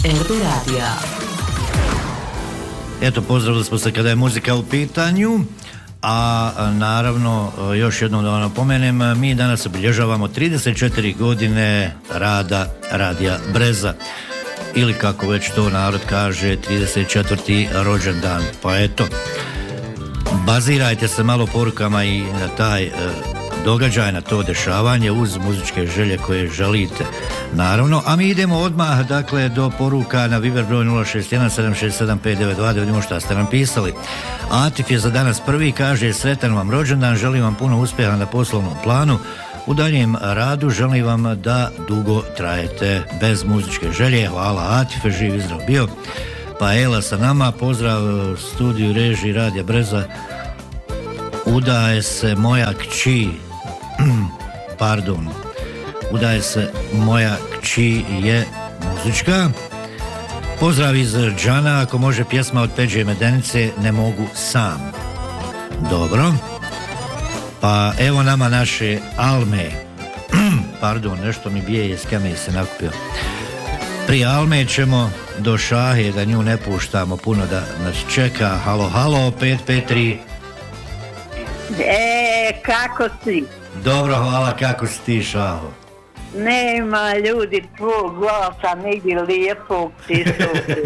RB Radija. Eto, pozdravili smo se kada je muzika u pitanju, a naravno još jednom da vam napomenem, mi danas obilježavamo 34 godine rada Radija Breza, ili kako već to narod kaže, 34. rođendan. Pa eto, bazirajte se malo porukama i na taj događaj, na to dešavanje uz muzičke želje koje želite, naravno. A mi idemo odmah, dakle, do poruka na Viber broj 061-767-592 da vidimo šta ste nam pisali. Atif je za danas prvi, kaže: sretan vam rođendan, želim vam puno uspjeha na poslovnom planu, u daljem radu, želim vam da dugo trajete bez muzičke želje. Hvala Atife, živ i zdrav bio. Pa Ela sa nama, pozdrav studiju režiji Radija Breza. Udaje se moja kći, udaje se moja kći je muzička. Pozdrav iz Džana, ako može pjesma od Peđe Medenice, Ne mogu sam. Dobro. Pa evo nama naše Alme. Nešto mi bije, jeska mi se nakupio. Prije Alme ćemo do Šahe, da nju ne puštamo puno, da nas čeka. Halo, 553. Kako si? Dobro, hvala, kako si ti, Šaho? Nema ljudi tvoj glasa, nigdje lijepog ti sluši.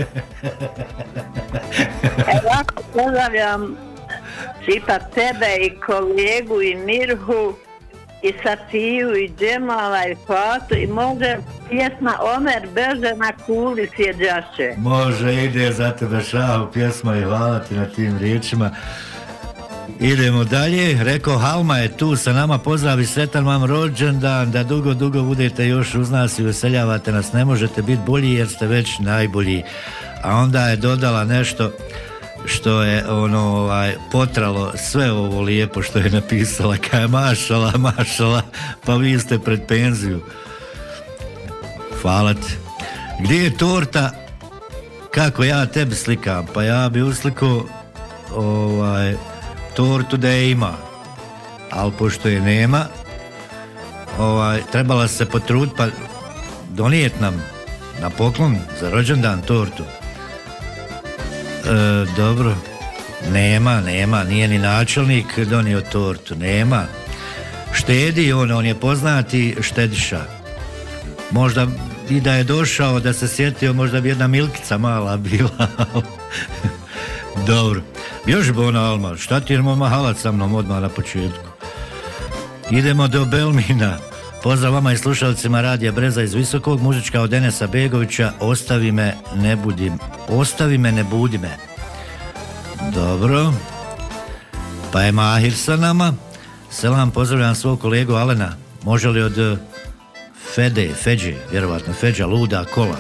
Ovako pozdravljam Čipa tebe i kolegu i Mirhu i Satiju i Džemala i Fatu i može pjesma Omer Beže na kuli sjeđaše. Može, ide za tebe, Šaho, pjesma i hvala ti na tim riječima. Idemo dalje, rekao Halma je tu sa nama, pozdravi, sretan vam rođendan, da dugo budete još uz nas i veseljavate nas, ne možete biti bolji jer ste već najbolji. A onda je dodala nešto što je potralo sve ovo lijepo što je napisala, kaj je mašala, pa vi ste pred penziju. Hvala ti. Gdje je torta? Kako ja tebi slikam? Pa ja bi uslikao tortu da je ima, ali pošto je nema, trebala se potruditi pa donijet nam na poklon za rođendan tortu. Dobro, nema, nije ni načelnik donio tortu, nema. Štedi on je poznati štediša. Možda i da je došao, da se sjetio, možda bi jedna Milkica mala bila. Dobro. Još bi ona Alma, šta ti idemo mahalat sa mnom odmah na početku. Idemo do Belmina. Pozdrav vama i slušalcima Radija Breza iz Visokog, muzička od Enesa Begovića, Ostavi me, ne budi me. Dobro. Pa je Mahir sa nama. Selam, pozdravljam svog kolegu Alena. Može li od Feđe, vjerovatno Feđa, Luda kola.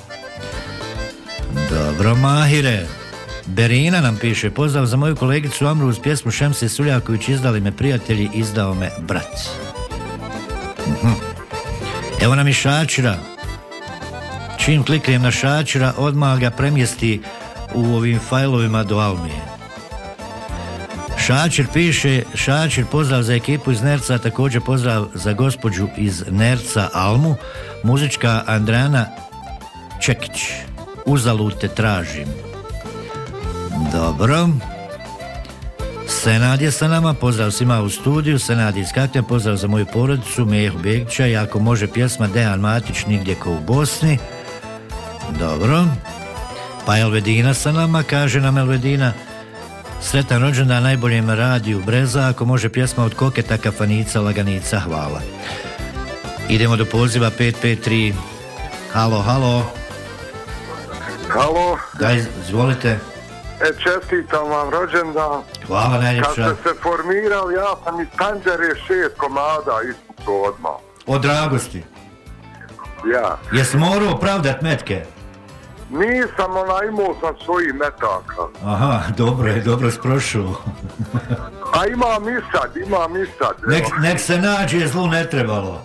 Dobro, Mahire. Berina nam piše: pozdrav za moju kolegicu Amru uz pjesmu Šemse Suljaković, izdali me prijatelji, izdao me brat. Evo nam i Šačira. Čim kliknem na Šačira, odmah ga premjesti u ovim fajlovima do Almije. Šačir piše: Šačir, pozdrav za ekipu iz Nerca, također pozdrav za gospođu iz Nerca Almu, muzička Andrijana Čekić, uzalud te tražim. Dobro. Senad je sa nama, pozdrav svima u studiju. Senad iz Kaknja, pozdrav za moju porodicu Mehu Begića i ako može pjesma Dejan Matić, Nigdje ko u Bosni. Dobro. Pa Elvedina sa nama, kaže nam Elvedina: sretan rođendan najboljem radiju Breza, ako može pjesma od Koketa Kafanica Laganica, hvala. Idemo do poziva 553. Halo. Daj, izvolite. Čestitam vam rođendan. Hvala najljepša. Kad ste se formirali, ja sam iz Tanđere 6 komada ispucao odmah. Od dragosti? Ja. Jesi morao pravdat metke? Nisam, imao sam svojih metaka. Aha, dobro sprošao. A imam i sad. Nek se nađe, zlu ne trebalo.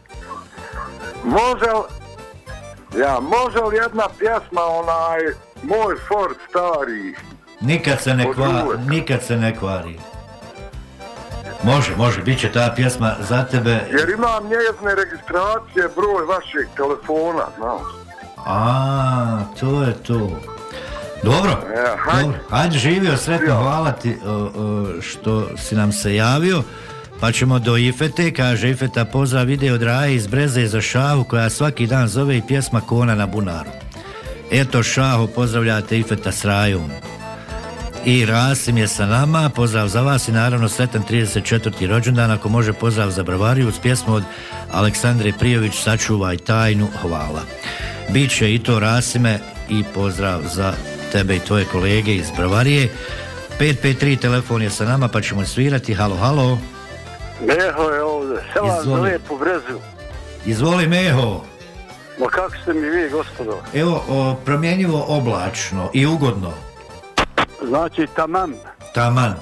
Može li jedna pjesma, Moj Ford stari? Nikad se ne kvari. Može, bit će ta pjesma za tebe. Jer imam njezne registracije, broj vašeg telefona, znaš. To je to. Dobro, hajde živio, sretno, hvala ti što si nam se javio. Pa ćemo do Ifete, kaže Ifeta, pozdrav ide od Raje iz Breze za Šahu koja svaki dan zove i pjesma Kona na bunaru. Eto Šaho, pozdravljate Ifeta s Rajom. I Rasim je sa nama, pozdrav za vas i naravno sretan 34. rođendan, ako može pozdrav za Bravariju uz pjesmu od Aleksandre Prijović, Sačuvaj tajnu, hvala. Biće i to Rasime i pozdrav za tebe i tvoje kolege iz Bravarije. 553 telefon je sa nama pa ćemo svirati. Halo, halo. Meho je ovdje, selam za lijepu Brezu. Izvoli Meho. Ma kako ste mi vi, gospodo? Evo, promjenjivo oblačno i ugodno. Znači taman. Taman.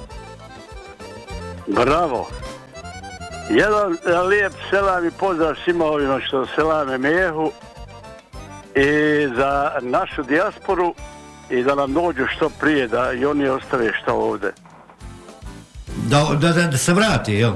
Bravo. Jedan lijep selam i pozdrav svima ovima što selame Mehu i za našu dijasporu i da nam dođu što prije, da i oni ostave što ovdje. Da se vrati, jel?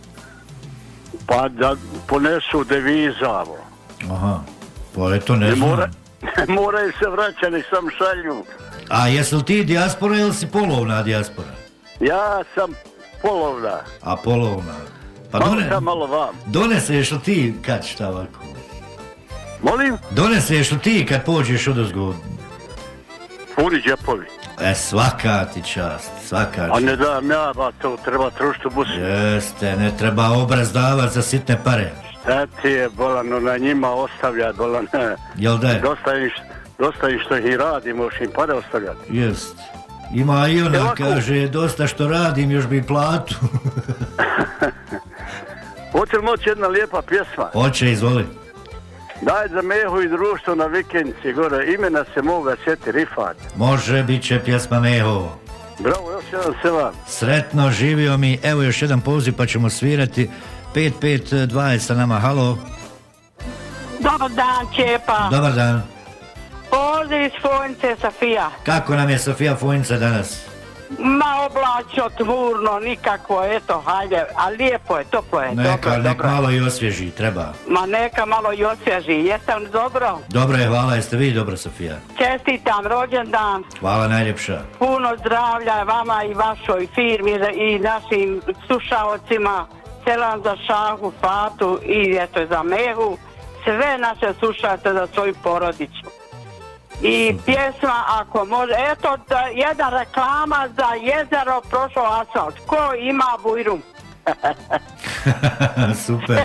Pa da ponesu devizavo. Aha, pa to ne znam. Moraju se vraćani, sam šalju. A jesi li ti dijaspora ili si polovna dijaspora? Ja sam polovna. A polovna. Pa malo vam. Doneseš li ti kad šta ovako? Molim? Doneseš li ti kad pođeš odozgo? Puni džepovi. Svaka ti čast, svaka čast. A ne dam ja, ba to treba truštu busu. Jeste, ne treba obraz davat za sitne pare. Šta ti je, bolano, na njima ostavljat, bolano. Jel da je? Dosta i što ih radim, još im pare ostavljati. Jest. Ima i ona, kaže, dosta što radim, još bi platu. Hoće li moći jedna lijepa pjesma? Hoće, izvoli. Daj za Mehu i društvo na vikendici gore, imena se moga sjeti, Rifat. Može, bit će pjesma Meho. Bravo, još jedan selam. Sretno, živio mi, evo još jedan poziv pa ćemo svirati. 552 je sa nama, halo. Dobar dan, Čepa. Dobar dan. Pozdrav iz Fojnice, Sofija. Kako nam je Sofija Fojnica danas? Ma oblačno, tmurno, nikako, eto, hajde, a lijepo je, toplo je. Neka malo i osvježi, treba. Ma neka malo i osvježi, jesam dobro? Dobro je, hvala, jeste vi dobro, Sofija? Čestitam rođendan. Hvala najljepša. Puno zdravlja vama i vašoj firmi i našim slušalcima. Selam za Šahu, Fatu i eto za Mehu. Sve naše slušate za svoju porodicu. I pjesma ako može, eto jedna reklama za jezero prošao asfalt. Ko ima bujrum? Super.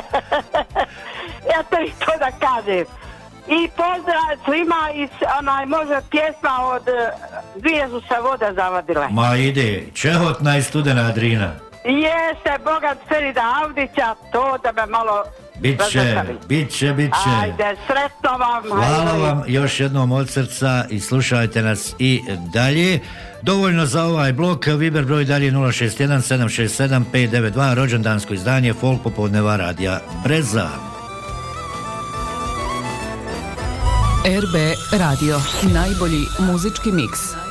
Eto i to da kažem. I pozdrav svima i može pjesma od Dvije su se vode zavadile. Ma ide, Čehotna i Studena Adrina. Jeste, bogat Ferida Avdića, to da me malo... Biće. Ajde, sretno vam. Hvala vam još jednom od srca i slušajte nas i dalje. Dovoljno za ovaj blok, Viber broj dalje 061 767 592, rođendansko izdanje Folk popodneva radija Breza. RB Radio, najbolji muzički miks.